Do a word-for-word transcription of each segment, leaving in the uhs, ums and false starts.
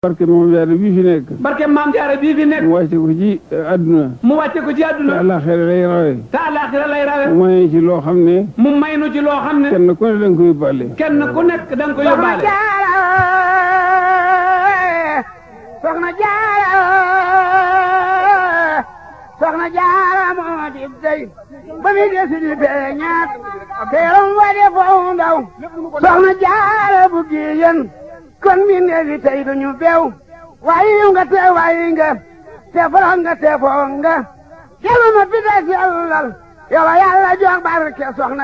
barke Maam Jaara bii fi nekk. barke Maam Jaara bii fi nekk. mu wàcce ko ci àdduna. mu wàcce ko ci àdduna. te àllaaxira lay rawe. te àllaaxira lay rawe. mu may ci loo xam ne. mu may nu ci loo xam ne. kenn ku ne da nga ko yóbbaale. kenn ku nekk da nga ko yóbbaale. Soxna Jaara Soxna Jaara moo di dey ba mi desi di feeñaat teeram wa de foo ndaw Soxna Jaara bu giyen kon mi neefi tey duñu beew waayi nga te waayi nga te foro nga te foo nga jelu ma pita sellal yow Yàlla jox barke Soxna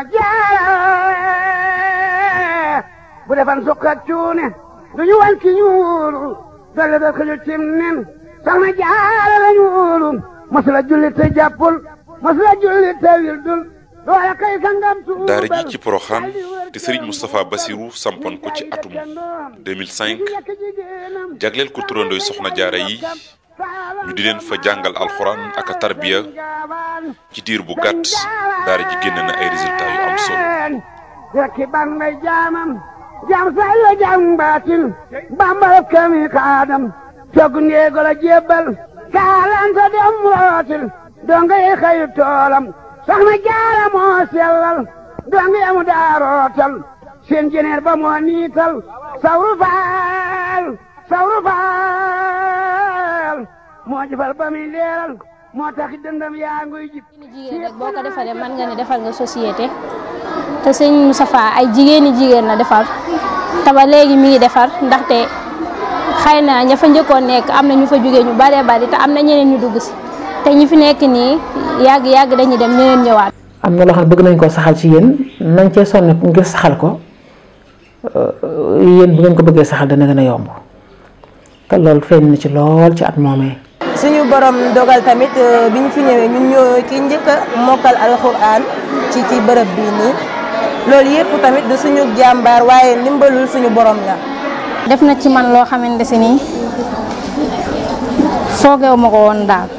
Jaara bu defan sukkat cuune duñu wan ki ñuulu dolle da xëju cim nen Soxna Jaara la ñuulu masula julli te jàppul masula julli te wildul loola kay sangam tuubal daara ji ci Porokhane te Serigne Moustapha Bassirou sampoon ko ci atum deux mille cinq jagleel ko turandooy Soxna Jaara yi ñu di leen fa jàngal alxuraan ak a tarbiya ci diir bu gàtt daara ji génn na ay résultats yu am solo. rekki ban may jaamam jaam say la jaam baatin bambal kami kaadam togg ndeego la jébbal kaalanta dem rootil donga yi xëyu toolam Soxna Jaara moo sellal donga yamu daa rootal seen jeneer ba moo niital sawru faal sawru faal moo jëfal ba muy leeral moo tax dëndam yaa nguy jib jigéen rek boo ko defaree mën nga ne defal nga société te sëñ Moustapha ay jigéeni jigéen la defar te ba léegi mi ngi defar ndaxte xëy na ña fa njëkkoon nekk am na ñu fa jógee ñu baree bari te am na ñeneen ñu dugg si te ñi fi nekk nii yàgg yàgg dañuy dem ñeneen ñëwaat. am na loo xam ne bëgg nañ koo saxal ci yéen nañ cee sonn ngir saxal ko yéen bu ngeen ko bëggee saxal dana gën a yomb te loolu feeñ na ci lool ci at moomee. suñu borom dogal tamit bi ñu fi ñëwee ñun ñoo ki njëkk a mokkal alxuraan ci ci bërëb bii nii loolu yëpp tamit du suñu jàmbaar waaye ndimbalul suñu borom la. def na ci man loo xamante si nii foogeewu ma ko woon daal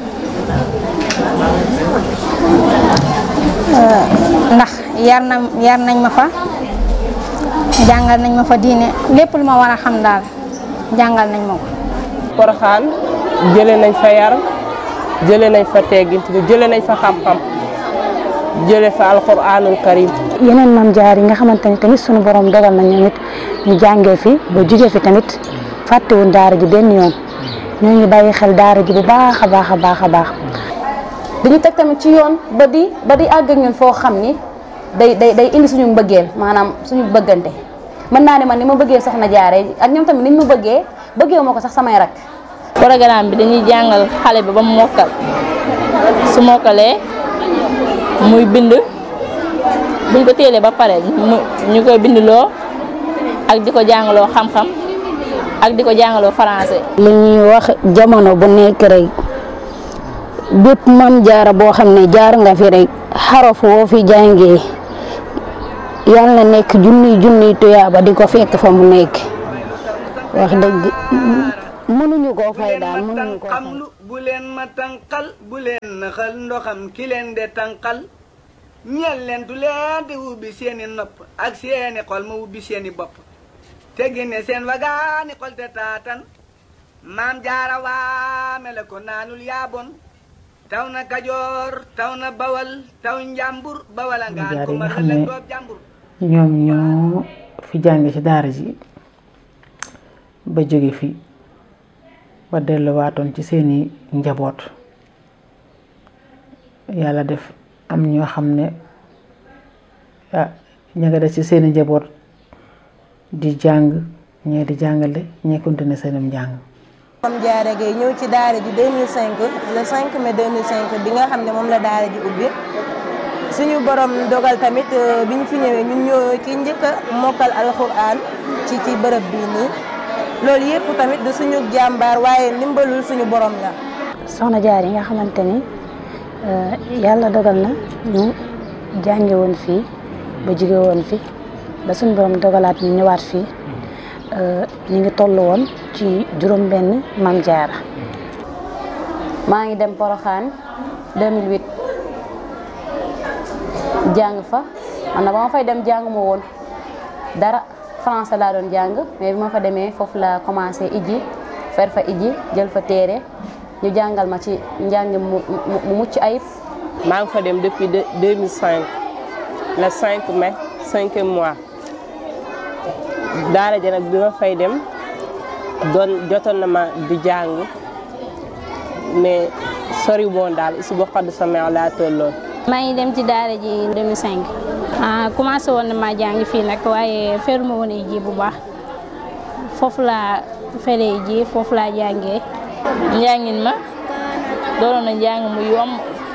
ndax yar na yar nañ ma fa jàngal nañ ma fa diine lépp lu ma war a xam daal jàngal nañ ma ko. Porokhane jëlee nañ fa yar jëlee nañ fa teggin jëlee nañ fa xam-xam jëlee fa alxuraanul karim. yeneen Maam Jaara yi nga xamante ni tamit sunu borom dogal na ñoom it ñu jàngee fi ba jugee fi tamit fàttewuñ daara ji benn yoon ñoo ngi bàyyi xel daara ji bu baax a baax a baax a baax. dañu teg tamit ci yoon ba di ba di àgg ak ñun foo xam ni day day day indi suñu mbëggeel maanaam suñu bëggante mën naa ne man ni ma bëggee Soxna Jaara ak ñoom tamit niñ ma bëggee bëggee ma ko sax samay rak. programme bi dañuy jàngal xale bi ba mu mokkal su mokkalee muy bind buñ ko téelee ba pare ñu koy bindloo ak di ko jàngaloo xam-xam ak di ko jàngaloo français. li ñuy wax jamono bu nekk rek bépp Maam Jaara boo xam ne jaar nga fi rek xaraf woo fi jàngee yàlla na nekk junniy junniy tuyaaba di ko fekk fa mu nekk wax dëgg mënuñu koo fay daal mënuñu koo fay. bu leen ma tànqal bu leen naxal ndoxam ki leen de tànqal ñeel leen du leen di ubbi seeni nopp ak seeni xol ma ubbi seeni bopp te génne seen wagaani xol te taatan Maam Jaara waa mele ko naanul yaabon taw na Kajoor taw na Bawal taw njàmbur Bawal a ngaan ko mar la doob jàmbur. ñoom ñoo fi jàng ci daara ji ba jóge fi ba delluwaatoon ci seeni njaboot yàlla def am ñoo xam ne ah ña nga def ci seeni njaboot di jàng ñee di jàngale ñee continuer seenum njàng. Maam Jaara Gaye ñëw ci daara ji deux mille cinq le cinq mai deux mille cinq bi nga xam ne moom la daara ji ubbi suñu borom dogal tamit bi ñu fi ñëwee ñun ñoo ki njëkk a mokkal alxuraan ci ci bërëb bii nii loolu yëpp tamit du suñu jàmbaar waaye ndimbalul suñu borom la. Soxna Jaara yi nga xamante ni yàlla dogal na ñu jànge woon fii ba jóge woon fi ba suñu borom dogalaat ñu ñëwaat fii ñu ngi toll woon ci juróom benn Maam Jaara. maa ngi dem Porokhane deux mille huit jàng fa man na ba ma fay dem jàng ma woon dara français laa doon jàng mais bi ma fa demee foofu la commencé ijji fer fa iji jël fa téere ñu jàngal ma ci njàng mu mu mucc ayib. maa ngi fa dem depuis deux mille cinq le cinq mai cinquième mois daara ja nag bi ma fay dem doon jotoon na ma di jàng mais sori woon daal si boo xadd sama laa tolloon. maa ngi dem ci daara ji deux mille cinq ah commencé woon na maa jàng fii nag waaye feruma woon ji bu baax foofu laa feree ji foofu laa jàngee. njàngin ma doonoon na njàng mu yomb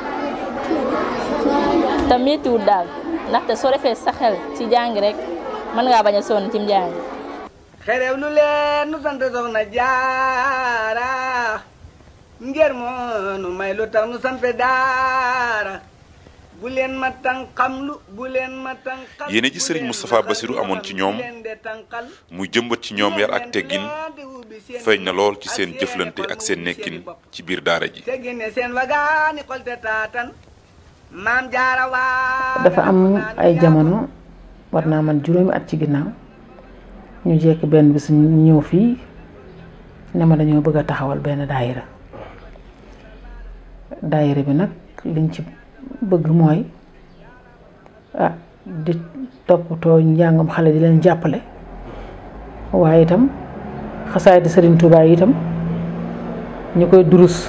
te méttiwul daal ndaxte soo defee sa xel ci jàng rek mën ngaa bañ a sonn ci njàng. xerew lu leen nu sant soxna jaara ngir moo nu may lu tax nu sant daara bu leen ma tànqamlu bu leen ma tànqal. yéene ji Serigne Moustapha Bassirou amoon ci ñoom muy jëmbat ci ñoom yar ak teggin feeñ na lool ci seen jëflante ak seen nekkin ci biir daara ji. dafa am ay jamono war naa man juróomi at ci ginnaaw ñu jekk benn bis ñu ñëw fii ne ma dañoo bëgg a taxawal benn daayira daayira bi nag liñ ci bëgg mooy ah di toppatoo njàngam xale di leen jàppale waaye itam xasaay di Serigne Touba itam ñu koy durus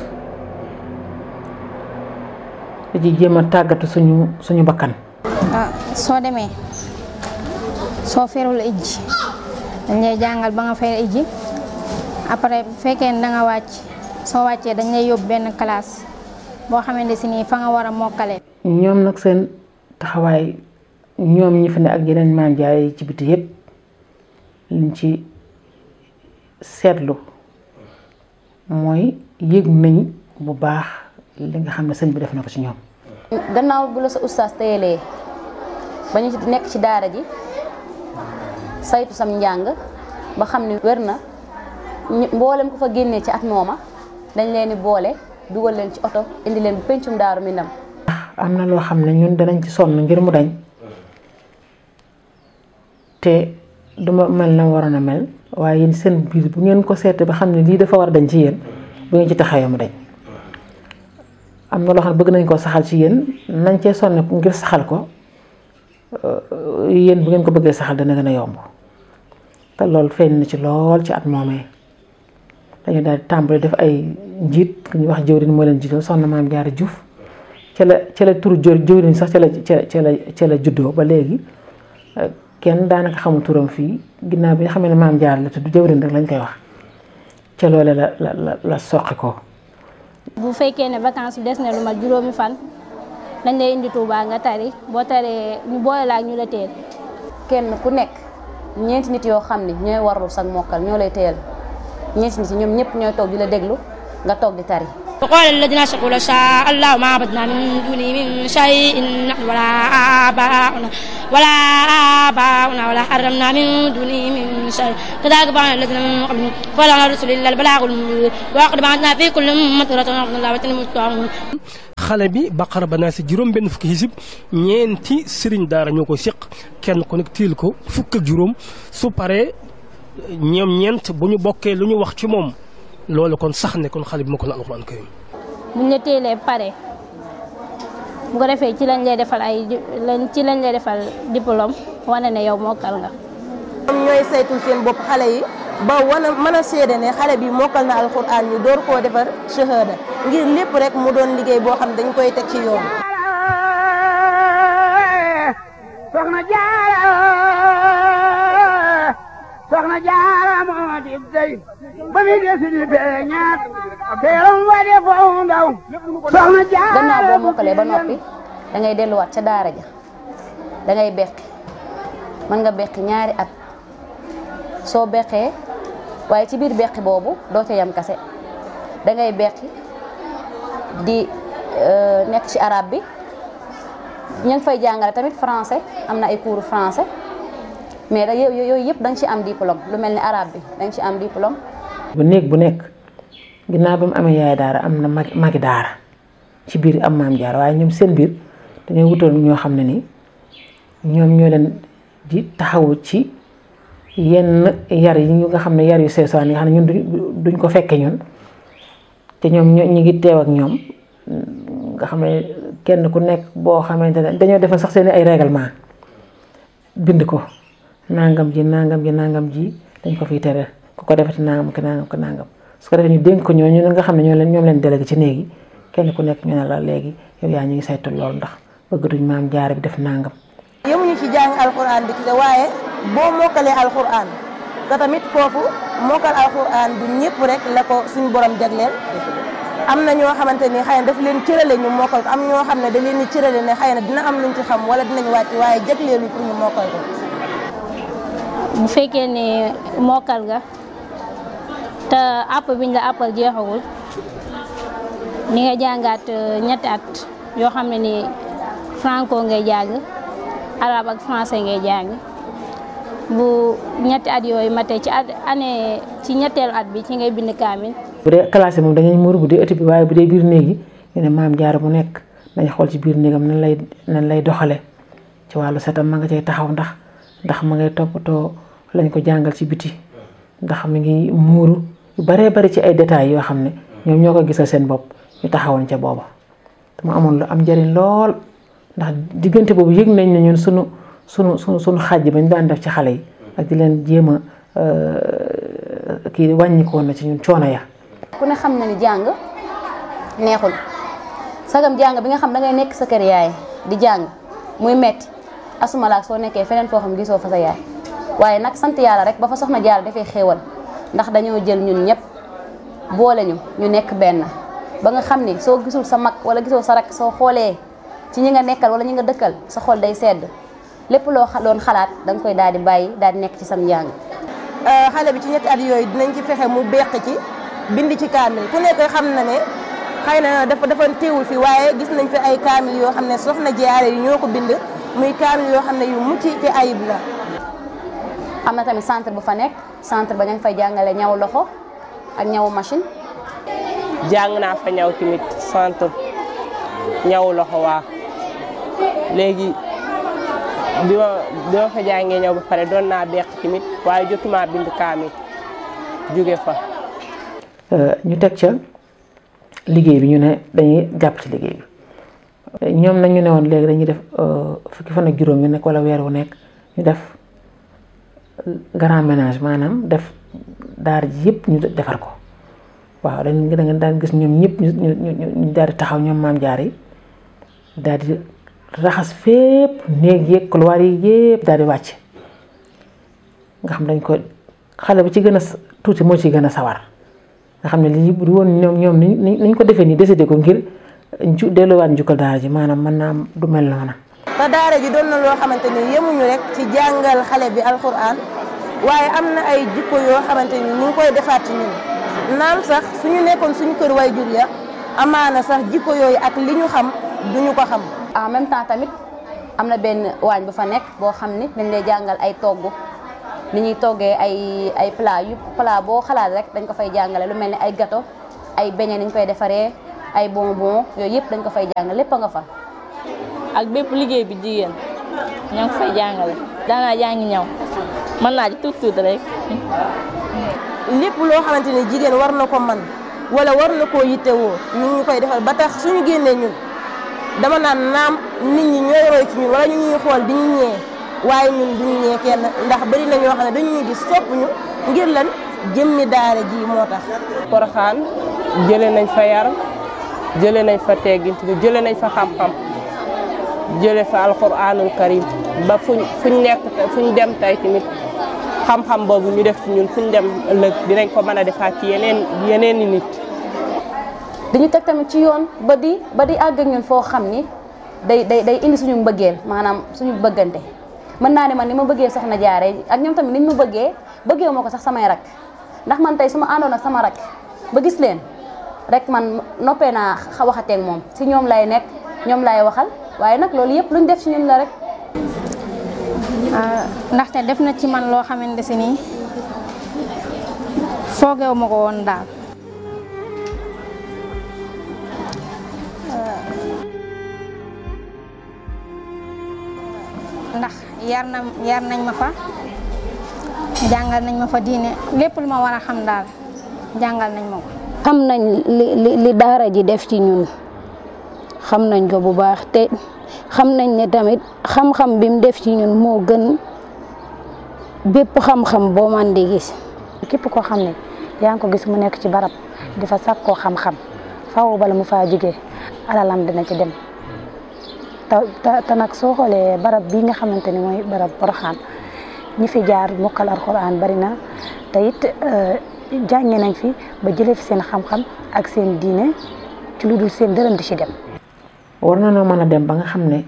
di jéem a tàggatu suñu suñu bakkan. ah soo demee soo ferul ijji dañ lay jàngal ba nga fer ijji après bu fekkee ne da nga wàcc soo wàccee dañ lay yóbbu benn classe boo xamante si nii fa nga war a mokkale. ñoom nag seen taxawaay ñoom ñi fi ne ak yeneen maam jaay ci biti yëpp liñ ci seetlu mooy yëg nañ bu baax li nga xam ne sëñ bi def na ko ci ñoom. gannaaw bu la sa ustaas teyelee ba ñu nekk ci daara ji saytu sam njàng ba xam ne wér na mboolem ko fa génnee ci at mooma dañ leen di boole dugal leen ci oto indi leen bu pencum Daaru Minam. am na loo xam ne ñun danañ ci sonn ngir mu dañ te duma mel na waroon a mel waaye yéen seen biir bu ngeen ko seetee ba xam ne lii dafa war a dañ ci yéen bu ngeen ci taxawee mu dañ. am na loo xam ne bëgg nañ koo saxal ci yéen nañ cee sonne ngir saxal ko yéen bu ngeen ko bëggee saxal dana gën a yomb te loolu feeñ na ci lool ci at moomee dañu daal di tàmbali def ay njiit ku ñuy wax jëwriñ moo leen jiital soxna Maam Jaara Juuf ca la ca la turu jëwriñ sax ca la ca la ca la juddoo ba léegi kenn daanaka xamul turam fii ginnaaw bi nga xam ne Maam Jaara la tudd jëwriñ rek lañ koy wax ca loole la la la la soqi ko. bu fekkee ne vacances des na lu mat juróomi fan dañ lay indi Touba nga tari boo taree ñu boole la ak ñu la teel. kenn ku nekk ñeenti nit yoo xam ne ñooy warlu sag mokkal ñoo lay teel ñeenti nit yi ñoom ñëpp ñooy toog di la déglu nga toog di tari. وقال الذين أشركوا لو شاء الله ما عبدنا من دونه من شيء نحن ولا آباؤنا ولا آباؤنا ولا حرمنا من دونه من شيء كذلك فعل الذين من قبلهم فلا رسل إلا البلاغ المبين وقد بعثنا في كل أمة رسولا أن الله وتنموا xale bi baqara ba naa si juróom benn fukki xisib ñeenti sëriñ daara ñoo ko séq kenn ku nekk tiil ko fukk ak juróom su paree ñoom ñeent bu ñu bokkee lu ñu wax ci moom loolu kon sax ne kon xale bi ma ko na alxuraan karim buñ la teelee pare bu ko defee ci lañ lay defal ay ci lañ lay defal diplôme wane ne yow mokkal nga. ñoom ñooy saytul seen bopp xale yi ba wana mën a seede ne xale bi mokkal na alxuraan ñu door koo defar shahada ngir lépp rek mu doon liggéey boo xam dañ koy teg ci yoon. soxna Jaara soxna Jaara moo di dey ba mi desi di feeñaat teeram wa de foo ndaw soxna Jaara. gannaaw boo mokkalee ba noppi da ngay delluwaat ca daara ja da ngay beqi mën nga beqi ñaari at soo beqee waaye ci biir beqi boobu doo ca yam kase da ngay beqi di nekk ci arabe bi ñu ngi fay jàngale tamit français am na ay cours français mais da yooyu yëpp da nga ci am diplôme lu mel ni arabe bi da nga ci am diplôme. bu néeg bu nekk ginnaaw ba mu amee yaay daara am na mag magi daara ci biir am maam jaar waaye ñoom seen biir dañoo wutal ñoo xam ne ni ñoom ñoo leen di taxawu ci yenn yar yi ñu nga xam ne yar yu seesaan yi nga xam ne ñun duñ ko fekke ñun te ñoom ñu ngi teew ak ñoom nga xam ne kenn ku nekk boo xamante ne dañoo defal sax seen ay règlement bind ko nangam ji nangam ji nangam ji dañ ko fiy tere ku ko defati nangam ki nangam ki nangam su ko defee ñu dénk ko ñooñu nga xam ne ñoo leen ñoom leen délégué ci néegi kenn ku nekk ñu ne la léegi yow yaa ñu ngi saytu loolu ndax bëgg duñ maam jaara bi def nangam. yemuñu ci jàng alxuraan bi ci waaye boo mokkalee alxuraan te tamit foofu mokkal alxuraan du ñëpp rek la ko suñu borom jagleel am na ñoo xamante ni xëy na daf leen cërale ñu mokkal ko am ñoo xam ne da leen di cërale ne xëy na dina am luñ ci xam wala dinañ wàcc waaye jagleelu pour ñu mokkal ko. bu fekkee ne mokkal nga te àpp biñ la àppal jeexagul ni nga jàngaat ñetti at yoo xam ne ni franco ngay jàng arabe ak français ngay jàng bu ñetti at yooyu matee ci at année ci ñetteelu at bi ci ngay bind kaamil. bu dee classe moom dañuy muur bu dee ëtt bi waaye bu dee biir néegi ñu ne maam jaara bu nekk dañ xool ci biir néegam nan lay nan lay doxale ci wàllu setam ma nga cay taxaw ndax ndax ma ngay toppatoo lañ ko jàngal ci biti ndax mi ngi muuru yu baree bari ci ay détails yoo xam ne ñoom ñoo ko gisal seen bopp ñu taxawoon ca booba te mu amoon lu am njëriñ lool ndax diggante boobu yëg nañ ne ñun sunu sunu sunu sunu xàjj bañ daan def ci xale yi ak di leen jéem a kii wàññikoon na ci ñun coono ya. ku ne xam na ni jàng neexul sagam jàng bi nga xam da ngay nekk sa kër yaay di jàng muy metti asuma laak soo nekkee feneen foo xam gisoo fa sa yaay waaye nag sant yàlla rek ba fa soxna Jaara dafay xéewal ndax dañoo jël ñun ñëpp boole ñu ñu nekk benn ba nga xam ni soo gisul sa mag wala gisoo sa rak soo xoolee ci ñi nga nekkal wala ñi nga dëkkal sa xol day sedd lépp loo doon xalaat da nga koy daal di bàyyi daal di nekk ci sam njàng. xale bi ci ñetti at yooyu dinañ ci fexe mu beq ci bind ci kaamil ku nekk xam na ne xëy na dafa dafa teewul fi waaye gis nañ fi ay kaamil yoo xam ne soxna Jaara yi ñoo ko bind muy kaamil yoo xam ne yu mucc ci ayib la. am na tamit centre bu fa nekk centre ba ña ngi fay jàngale ñaw loxo ak ñaw machine. jàng naa fa ñaw tamit centre ñaw loxo waa léegi bi ma bi ma fa jàngee ñaw ba pare doon naa beq tamit waaye jotuma bind kaamil jóge fa. ñu teg ca liggéey bi ñu ne dañuy jàpp ci liggéey bi ñoom nag ñu ne woon léegi dañuy def fukki fan ak juróom yu nekk wala weer wu nekk ñu def grand ménage maanaam def daara ji yëpp ñu defar ko waaw dañ da nga daan gis ñoom ñëpp ñu ñu ñu daal di taxaw ñoom maam jaar yi daal di raxas fépp néeg yeeg couloir yi yëpp daal di wàcc nga xam dañ ko xale bi ci gën a tuuti moo ci gën a sawar nga xam ne lii bu woon ñoom ñoom ni niñ ko defee nii décidé ko ngir ju delluwaat njukkal daara ji maanaam mën naa du mel noona te daara ji doon na loo xamante ni yemuñu rek ci jàngal xale bi alxuraan waaye am na ay jikko yoo xamante ni ñu ngi koy defaat ci ñun naam sax suñu nekkoon suñu kër way jur ya amaana sax jikko yooyu ak li ñu xam duñu ko xam. en même temps tamit am na benn waañ bu fa nekk boo xam ni dañ lay jàngal ay togg ni ñuy toggee ay ay plat yu plat boo xalaat rek dañ ko fay jàngale lu mel ni ay gâteau ay beignet ni ñu koy defaree ay bonbon yooyu yëpp dañ ko fay jàngale lépp a nga fa. ak bépp liggéey bi jigéen ñoo ngi fay jàngale daanaa jàngi ñaw mën naa ci tuut tuut rek. lépp loo xamante ni jigéen war na ko man wala war na koo yittewoo ñu ngi koy defal ba tax suñu génnee ñun dama naan naam nit ñi ñooy roy ci ñun wala ñu ñuy xool di ñu ñee waaye ñun duñu ñee kenn ndax bari na ñoo xam ne dañu ñuy gis sopp ñu ngir lan jëmmi daara ji moo tax. Porokhane jëlee nañ fa yar jëlee nañ fa teggin jëlee nañ fa xam-xam jëlee fa alxuraanul karim ba fuñ fuñ nekk fuñ dem tey tamit xam-xam boobu ñu def ci ñun fuñ dem ëllëg dinañ ko mën a defaat ci yeneen yeneen i nit. dañu teg tamit ci yoon ba di ba di àgg ak ñun foo xam ni day day day indi suñu mbëggeel maanaam suñu bëggante mën naa ne man ni ma bëggee soxna Jaara ak ñoom tamit niñ ma bëggee bëggee ma ko sax samay rak ndax man tey su ma àndoon ak sama rak ba gis leen rek man noppee naa waxateeg moom si ñoom lay nekk ñoom lay waxal waaye nag loolu yëpp luñ def ci ñun la rek. ndaxte def na ci man loo xamante si nii foogeewu ma ko woon daal. ndax yar na yar nañ ma fa jàngal nañ ma fa diine lépp lu ma war a xam daal jàngal nañ ma ko. xam nañ li li daara ji def ci ñun xam nañ ko bu baax te xam nañ ne tamit xam-xam bi mu def ci ñun moo gën bépp xam-xam boo man di gis. képp koo xam ne yaa ngi ko gis mu nekk ci barab di fa sàkkoo xam-xam faaw bala mu faa jógee alalam dina ci dem te te nag soo xoolee barab bii nga xamante ni mooy barab Porokhane ñi fi jaar mokkal alxuraan bari na te it jànge nañ fi ba jëlee fi seen xam-xam ak seen diine ci lu dul seen dërëm di ci dem. war na noo mën a dem ba nga xam ne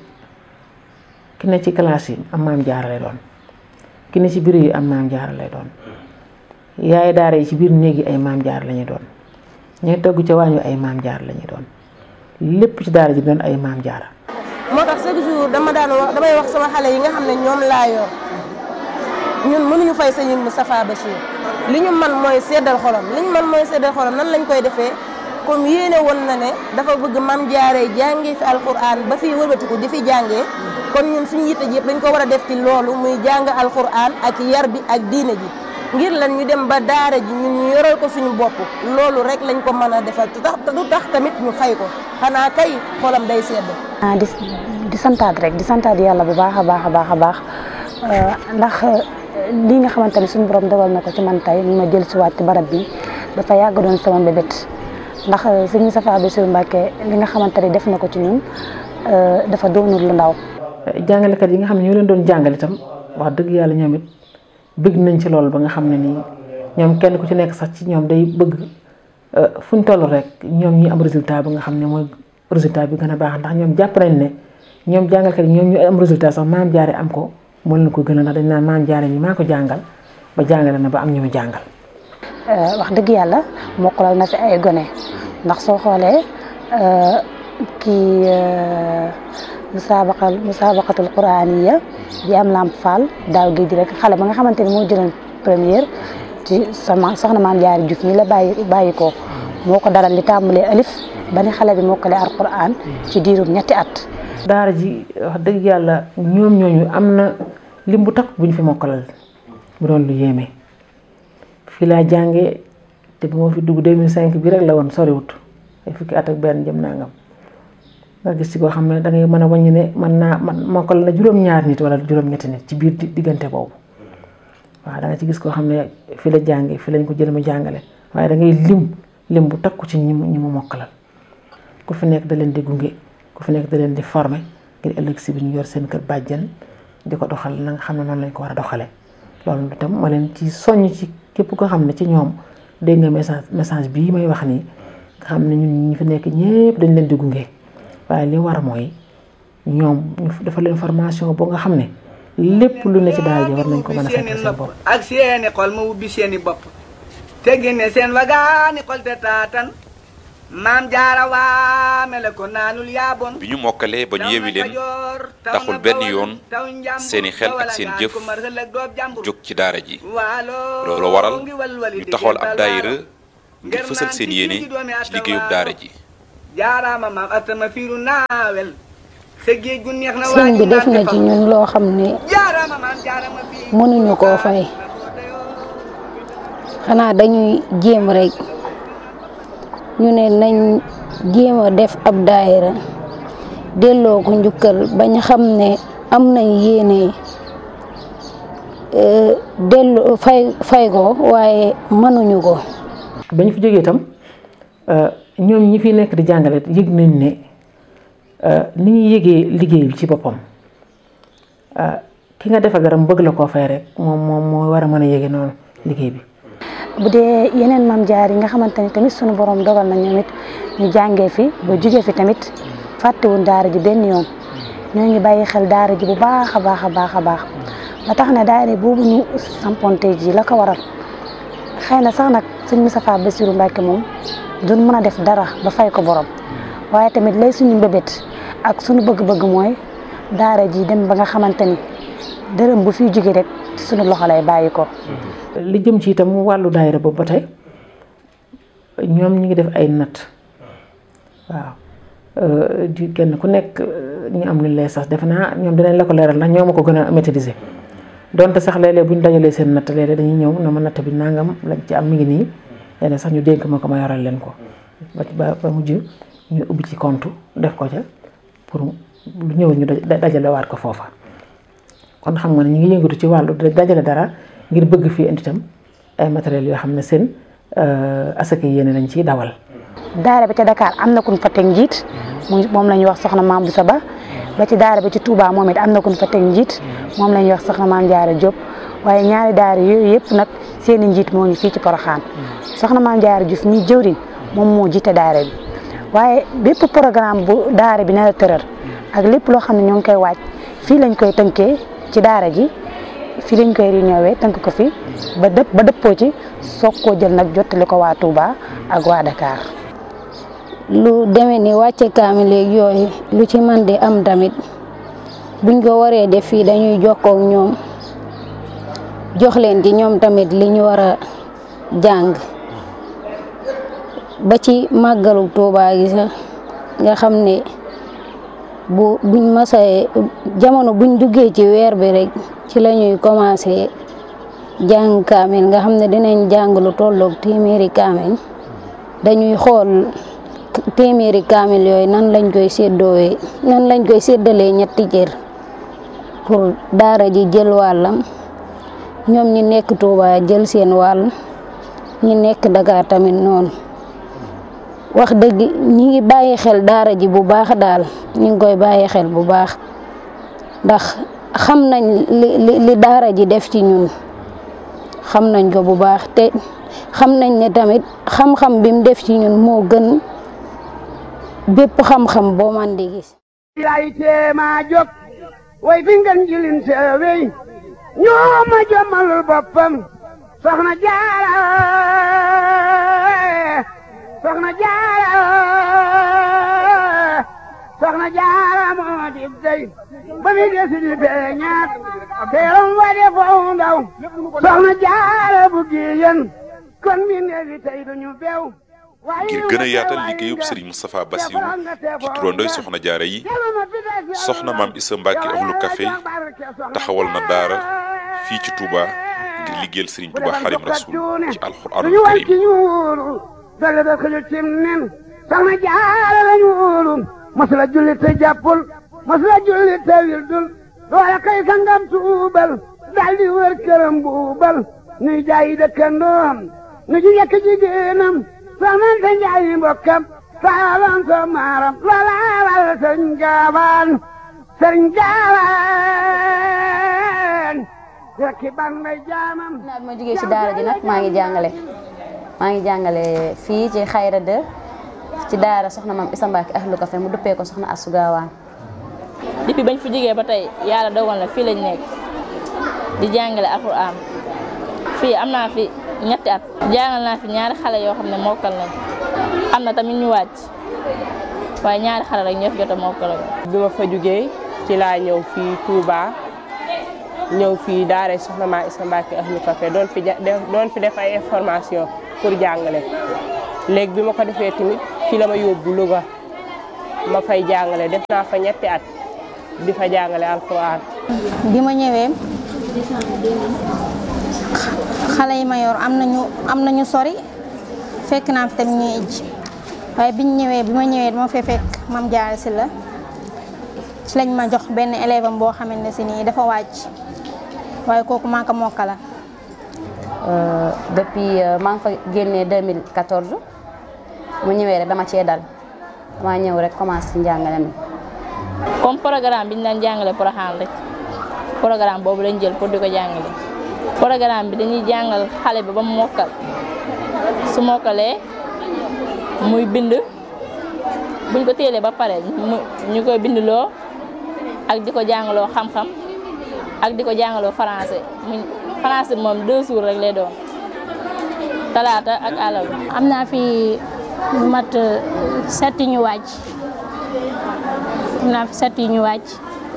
ki ne ci classe yi am maam jaara lay doon ki ne ci biir yi am maam jaara lay doon yaay daara yi ci biir néeg yi ay maam jaara la ñuy doon ñooy togg ca waañu ay maam jaara la ñuy doon lépp ci daara ji doon ay maam jaara. moo tax chaque jour dama daan wax damay wax sama xale yi nga xam ne ñoom laa yor ñun mënuñu fay sëñ Moustapha Bachir li ñu man mooy seddal xolam li ñu man mooy seddal xolam nan lañ koy defee comme yéene woon na ne dafa bëgg maam jaaree jàngee fi alquran ba fi wëlbatiku di fi jàngee kon ñun suñu yitte ji yëpp dañ ko war a def ci loolu muy jàng alquran ak yar bi ak diine ji ngir lan ñu dem ba daara ji ñun ñu yoral ko suñu bopp loolu rek lañ ko mën a defal te tax du tax tamit ñu fay ko xanaa kay xolam day sedd. ah di di santaat rek di santaat yàlla bu baax a baax a baax a baax ndax lii nga xamante ni suñu borom dogal na ko ci man tey ñu ma jël si waat ci barab bi dafa yàgg doon sama mbébét ndax sëñ Moustapha Bassirou Mbacké li nga xamante ni def na ko ci ñun dafa doonul lu ndaw. jàngalekat yi nga xam ne ñoo leen doon jàngale itam wax dëgg yàlla ñoom it bëgg nañ ci loolu ba nga xam ne nii ñoom kenn ku ci nekk sax ci ñoom day bëgg fu ñu toll rek ñoom ñi am résultat ba nga xam ne mooy résultat bi gën a baax ndax ñoom jàpp nañ ne ñoom jàngalkat yi ñoom ñu am résultat sax maam jaare am ko moo leen ko gën a ndax dañ naan maam jaare mi maa ko jàngal ba jàngale na ba am ñu mu jàngal. wax dëgg yàlla mokkalal na fi ay gone ndax soo xoolee kii musaabaqal musaabaqatul quraaniya bi am lamp fall daaw géej rek xale ba nga xamante ni moo jëloon première ci sama soxna maam jaare Juuf mi la bàyyi bàyyi ko moo ko daral li tàmbalee alif ba ni xale bi mokkale alquran ci diirum ñetti at. daara ji wax dëgg yàlla ñoom ñooñu am na lim bu takk buñ fi mokkalal bu doon lu yéeme fii laa jàngee te bu ma fi dugg deux mille cinq bi rek la woon soriwut ay fukki at ak benn jëm nangam nga gis ci koo xam ne da ngay mën a wàññi ne mën naa man mokkal na juróom-ñaar nit wala juróom-ñetti nit ci biir diggante boobu waaw da nga ci gis koo xam ne fii la jàngee fii lañ ko jël mu jàngale waaye da ngay lim lim bu takku ci ñi mu ñi mu mokkalal ku fi nekk da leen di gunge ku fi nekk da leen di former ngir ëllëg si bi ñu yor seen kër bàjjan di ko doxal na nga xam ne noonu lañ ko war a doxalee loolu itam ma leen ci soññ ci képp koo xam ne ci ñoom dégg nga message message bii may wax nii nga xam ne ñun ñi fi nekk ñépp dañ leen di gunge waaye li war mooy ñoom ñu dafa leen formation boo nga xam ne lépp lu ne ci daara ji war nañ ko mën a fekk seen bopp ak seeni xol ma ubbi seeni bopp te génne seen wagaani xol te taatan maam jaara waa mele ko naanul yaabon bi ñu mokkalee ba ñu yewi leen taxul benn yoon seeni xel ak seen jëf jóg ci daara ji loolu waral ñu taxawal ab daayira ngir fësal seen yéene ci liggéeyub daara ji jaaraama maam atama fiiru naawel sa géej gu neex na sëñ bi def na ci ñun loo xam ne mënuñu koo fay xanaa dañuy jéem rek ñu ne nañ jéem a def ab daayira delloo ko njukkal bañ xam ne am nañ yéene delloo fay fay ko waaye mënuñu ko. ba ñu fi jógee itam ñoom ñi fi nekk di jàngale yëg nañ ne ni ñuy yëgee liggéey bi ci boppam ki nga defa garam bëgg la koo fay rek moom moom moo war a mën a yëge noonu liggéey bi. bu dee yeneen maam jaar yi nga xamante ni tamit sunu borom dogal na ñoom it ñu jàngee fi ba jugee fi tamit fàttewuñ daara ji benn yoon ñoo ngi bàyyi xel daara ji bu baax a baax a baax a baax ba tax na daara boobu ñu samponte ji la ko waral xëy na sax nag sëñ Moustapha Bassirou Mbacké moom duñ mën a def dara ba fay ko borom waaye tamit lay suñu mbébét ak suñu bëgg-bëgg mooy daara ji dem ba nga xamante ni dërëm bu fiy jógee rek suñu loxo lay bàyyi ko. li jëm ci itam wàllu daayira boobu ba tey ñoom ñu ngi def ay natt waaw di kenn ku nekk ñu am lu lay sax defe naa ñoom dinañ la ko leeral ndax ñoo ma ko gën a maîtriser donte sax léeg-léeg bu ñu dajalee seen natt léeg-léeg dañuy ñëw na ma natt bi nangam lañ ci am mi ngi nii léeg sax ñu dénk ma ko ma yoral leen ko ba ba mujj ñu ubbi ci compte def ko ca pour lu ñëw ñu dajale waat ko foofa kon xam nga ne ñu ngi yëngatu ci wàllu dajale dara ngir bëgg fii indi itam ay matériel yoo xam ne seen asaka yéene lañ ciy dawal. daara bi ca Dakar am na ku ñu fa teg njiit moom la ñuy wax soxna Maam Boussa Ba ba ci daara bi ci Touba moom it am na ku ñu fa teg njiit moom la ñuy wax soxna Maam Jaara Diop waaye ñaari daara yooyu yëpp nag seen i njiit moo ngi fii ci Porokhane soxna Maam Jaara Diouf mi jëwriñ moom moo jiite daara bi waaye bépp programme bu daara bi nar a tëral ak lépp loo xam ne ñoo ngi koy waaj fii lañ koy tënkee ci daara ji fii lañ koy réunion tënk ko fi ba dëpp ba dëppoo ci soog koo jël nag jottali ko waa Touba ak waa Dakar. lu demee ni wàcce kaamil léegi yooyu lu ci man di am tamit buñ ko waree def fii dañuy jokkoo ak ñoom jox leen ci ñoom tamit li ñu war a jàng ba ci màggalu Touba gi sax nga xam ne bu buñ masee jamono buñ duggee ci weer bi rek ci la ñuy commencé jàng kaamil nga xam ne dinañ jàng lu tolloog téeméeri kaamil dañuy xool téeméeri kaamil yooyu nan lañ koy séddoowee nan lañ koy séddalee ñetti cër pour daara ji jël wàllam ñoom ñi nekk Touba jël seen wàll ñi nekk Dakar tamit noonu wax dëgg ñi ngi bàyyi xel daara ji bu baax daal ñi ngi koy bàyyi xel bu baax ndax xam nañ li li daara ji def ci ñun xam nañ ko bu baax te xam nañ ne tamit xam-xam bi mu def ci ñun moo gën bépp xam-xam boo man di gis. lay teema jóg way fi ngeen jilin seewey ñoo ma jommalul boppam soxna Jaara soxna Jaara soxna Jaara moo di dey ba mi desi di feeñaat teeram wa de foofu ndaw soxna Jaara bu giyen kon mi neefi tey duñu beew ngir gën a yaatal liggéeyub Serigne Moustapha Bassirou ci turandoy soxna jaara yi soxna maam Issa Mbacke Ahlu Café taxawal na daara fii ci Touba ngir liggéeyal Serigne Touba Xaadimu Rasuul ci alxuraanul karim dale da xëju cim nen soxna jaara lañu wóolu masula julli te jàppul masula julli te wildul loola kay sangam tuubal daldi wër këram buubal nuy jaayi dëkkandoom nu ji yekk jigéenam soxna te njaayi mbokkam saalan so maaram loola wal sëriñ gaawaan sëriñ gaawaan rekki ban may jaamam naa bi ma jógee ci daara ji nag maa ngi jàngale maa ngi jàngale fii ci Xayra de ci daara soxna maam Issa Mbacke Ahlu Café mu duppee ko soxna Astou Gawane. depuis bañ fi jógee ba tey yàlla dogal na fii lañ nekk di jàngale alxuraan fii am naa fi ñetti at jàngal naa fi ñaari xale yoo xam ne mokkal nañ am na tamit ñu wàcc waaye ñaari xale rek ñoo fi jot a mokkal. bi ma fa jógee ci laa ñëw fii Touba ñëw fii daara soxna maam Issa Mbacke Ahlu Café doon fi doon fi def ay information pour jàngale léegi bi ma ko defee tamit fi la ma yóbbu Louga ma fay jàngale def naa fa ñetti at di fa jàngale alxuraan. bi ma ñëwee xale yi ma yor am nañu am nañu sori fekk naa fi tamit ñuy ijj waaye biñ ñëwee bi ma ñëwee dama fee fekk Mame Diarra Sylla ci lañ ma jox benn élève am boo xamante ne si nii dafa wàcc waaye kooku maa ko mokkala. depuis maa ngi fa génnee deux mille quatorze mu ñëwee rek dama cee dal dama ñëw rek commencé ci njàngale mi. comme programme bi ñu daan jàngale Porokhane rek programme boobu lañ jël pour di ko jàngale programme bi dañuy jàngal xale bi ba mu mokkal su mokkalee muy bind buñ ko téelee ba pare ñu koy bindloo ak di ko jàngaloo xam-xam ak di ko jàngaloo français mu français moom deux jours rek lay doon talaata ak àllarba. am naa fi mat setti ñu wàcc am naa fi setti ñu wàcc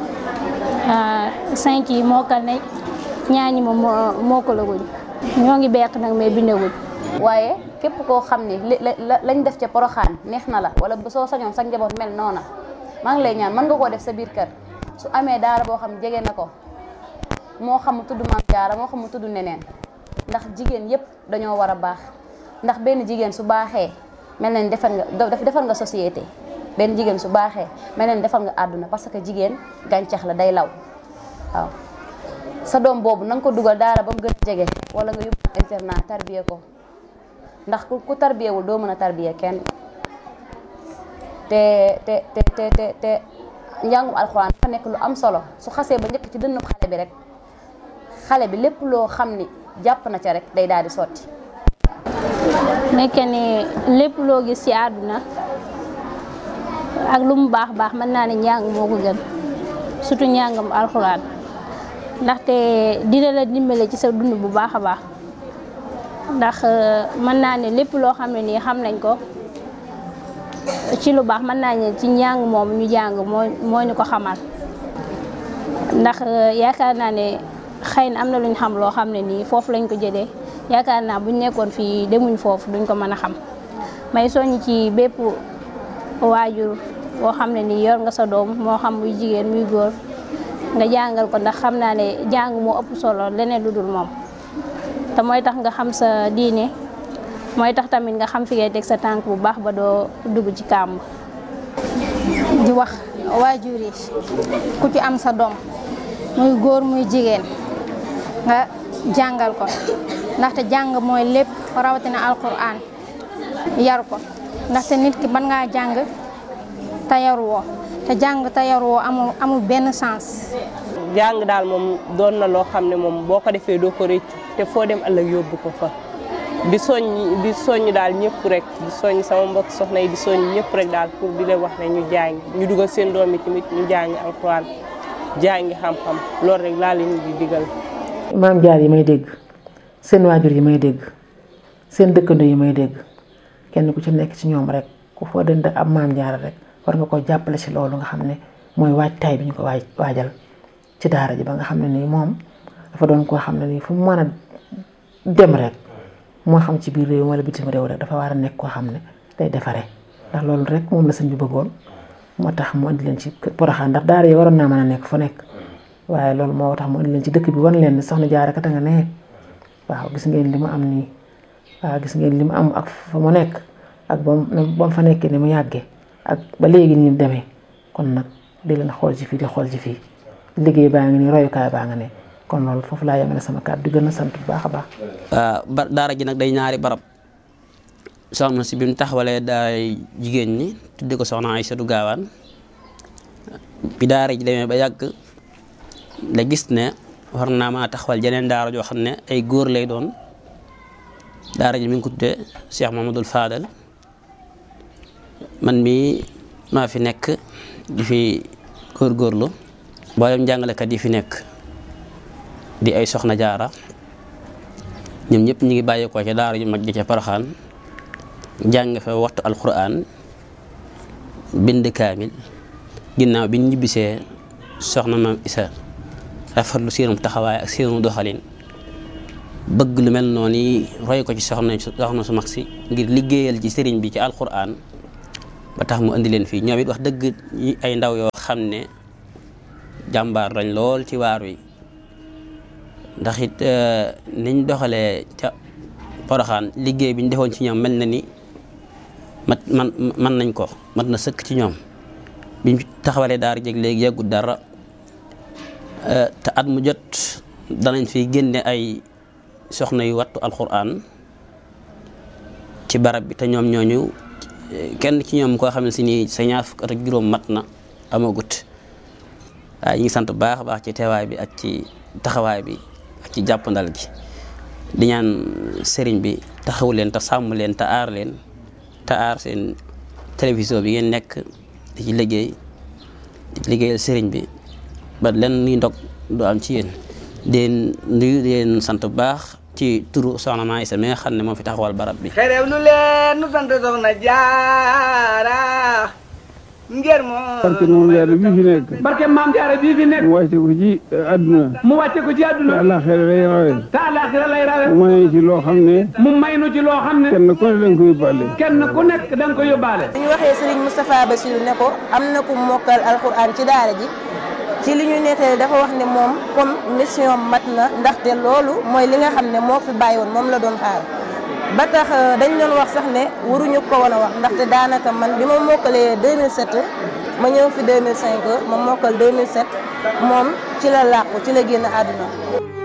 cinq yi mokkal nañ ñaar ñi moom mokkalaguñ ñoo ngi beq nag mais bindaguñ. waaye képp koo xam ni lañ def ca Porokhane neex na la wala soo sañoon sa njaboot mel noona maa ngi lay ñaan mën nga koo def sa biir kër su amee daara boo xam jege na ko moo xam mu tudd Maam Jaara moo xam mu tudd neneen ndax jigéen yépp dañoo war a baax ndax benn jigéen su baaxee mel na ni defar nga defar nga société benn jigéen su baaxee mel na ni defar nga àdduna parce que jigéen gàncax la day law waaw sa doom boobu na nga ko dugal daara ba mu gën a jege wala nga yóbbu internat tarbiye ko ndax ku ku tarbiyewul doo mën a tarbiye kenn te te te te te te njàngum alxuraan dafa nekk lu am solo su xasee ba njëkk ci dënnu xale bi rek xale bi lépp loo xam ni jàpp na ca rek day daal di sotti. nekke ni lépp loo gis ci àdduna ak lu mu baax baax mën naa ne njàng moo ko gën surtout njàngam alxuraan ndaxte dina la dimbale ci sa dund bu baax a baax ndax mën naa ne lépp loo xam ne nii xam nañ ko ci lu baax mën naa ne ci njàng moom ñu jàng moo moo ñu ko xamal ndax yaakaar naa ne xëy na am na luñ xam loo xam ne nii foofu lañ ko jëlee yaakaar naa buñ nekkoon fii demuñ foofu duñ ko mën a xam may soññ ci bépp waajur boo xam ne nii yor nga sa doom moo xam muy jigéen muy góor nga jàngal ko ndax xam naa ne jàng moo ëpp solo leneen lu dul moom te mooy tax nga xam sa diine mooy tax tamit nga xam fi ngay teg sa tànk bu baax ba doo dugg ci kàmb. di wax waajur yi ku ci am sa doom muy góor muy jigéen nga jàngal ko ndaxte jàng mooy lépp rawatina alquran yar ko ndaxte nit ki mën ngaa jàng te yaruwoo te jàng te yaruwoo amul amul benn sens. jàng daal moom doon na loo xam ne moom boo ko defee doo ko rëccu te foo dem ëllëg yóbbu ko fa di soññ di soññ daal ñëpp rek di soññ sama mbokk soxna yi di soññ ñëpp rek daal pour di leen wax ne ñu jàng ñu dugal seen doom yi tamit ñu jàngi alxuraan jàngi xam-xam loolu rek laa leen di digal. maam jaar yi may dégg seen waajur yi may dégg seen dëkkandoo yi may dégg kenn ku ci nekk ci ñoom rek ku foo dënd ab maam jaar rek war nga ko jàppale ci loolu nga xam ne mooy waajtaay bi ñu ko waaj waajal ci daara ji ba nga xam ne nii moom dafa doon koo xam ne nii fu mu mën a dem rek moo xam ci biir réew wala bitim réew rek dafa war a nekk koo xam ne day defaree ndax loolu rek moom la sëñ bi bëggoon moo tax mu andi leen ci Porokhane ndax daara yi waroon naa mën a nekk fu nekk waaye loolu moo tax mu andi leen ci dëkk bi wan leen ni soxna Jaara kat a nga ne waaw gis ngeen li mu am nii waaw gis ngeen li mu am ak fa mu nekk ak ba mu fa nekkee ni mu yàggee ak ba léegi ni mu demee kon nag di leen xool ci fii di xool ci fii liggéey baa ngi nii royukaay baa nga ne kon loolu foofu laa yemale sama kàddu di gën a sant bu baax a baax. ba daara ji nag day ñaari barab soxna si bi mu taxawalee daay jigéen ñi tudde ko soxna Aysatu Gaawaan bi daara ji demee ba yàgg la gis ne war naa maa taxawal jeneen daara joo xam ne ay góor lay doon daara ji mi ngi ko tuddee Cheikh Mamadou Fadal man mii maa fi nekk di fi góorgóorlu mboolem jàngalekat yi fi nekk di ay soxna jaara ñoom ñëpp ñu ngi bàyyeekoo ca daara ju mag ji ca Porokhane jàng fa waxtu alquran bind kaamil ginnaaw bi ñu ñibbisee soxna maam Isa rafetlu seenum taxawaay ak seenum doxalin bëgg lu mel noonu yi roy ko ci soxna soxna su mag si ngir liggéeyal ci sëriñ bi ci alquran ba tax mu indi leen fii ñoom it wax dëgg ay ndaw yoo xam ne jàmbaar lañ lool ci waar wi ndax it niñ doxalee ca Porokhane liggéey bi ñu defoon ci ñoom mel na ni mat man man nañ ko mat na sëkk ci ñoom biñ taxawalee daara jeg léegi yàggut dara te at mu jot danañ fi génne ay soxna yu wattu alquran ci barab bi te ñoom ñooñu kenn ci ñoom koo xam ne si nii sa ñaar fukk at ak juróom mat na amagut waaye ñu ngi sant bu baax a baax ci teewaay bi ak ci taxawaay bi ak ci jàppandal gi di ñaan sëriñ bi taxawu leen te sàmm leen te aar leen te aar seen télévision bi ngeen nekk di ci liggéey di liggéeyal sëriñ bi ba len nuy ndog du am ci yéen den nuyu leen sant bu baax ci turu soxna Maa Isa mi nga xam ne moo fi taxawal barab bi xerew lu leen nu sant soxna Jaara ngir moo barke moom jaara bii fi nekk barke maam jaara bii fi nekk mu wàcce ko ci àdduna mu wàcce ko ci àdduna te àllaaxira lay rawe te àllaaxira lay rawe mu may ci loo xam ne mu may nu ci loo xam ne kenn ku ne danga ko yóbbaale kenn ku nekk danga ko yóbbaale bu ñu waxee Serigne Moustapha Bassirou ne ko am na ku mokkal alxuraan ci daara ji ci li ñu nettali dafa wax ne moom comme mission mat na ndaxte loolu mooy li nga xam ne moo fi bàyyi woon moom la doon xaar ba tax dañ doon wax sax ne waruñu ko woon a wax ndaxte daanaka man bi ma mokkalee deux mille sept ma ñëw fi deux mille cinq ma mokkal deux mille sept moom ci la làqu ci la génn àdduna